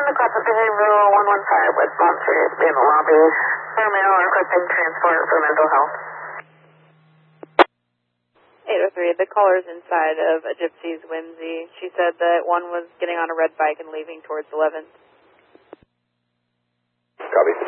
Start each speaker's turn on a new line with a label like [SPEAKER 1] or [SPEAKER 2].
[SPEAKER 1] the call for behavioral 115 with sponsor in the lobby for male requesting transport for mental health.
[SPEAKER 2] 803, the caller's inside of a Gypsy's Whimsy. She said that one was getting on a red bike and leaving towards 11th.
[SPEAKER 3] Copy.